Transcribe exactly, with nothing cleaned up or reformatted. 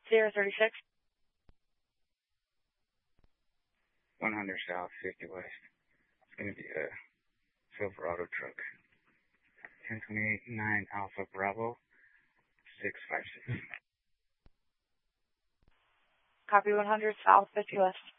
Sierra thirty-six. one hundred South, fifty West. It's going to be a Silverado truck. ten twenty-eight nine Alpha Bravo, six five six. Copy one hundred South, fifty West.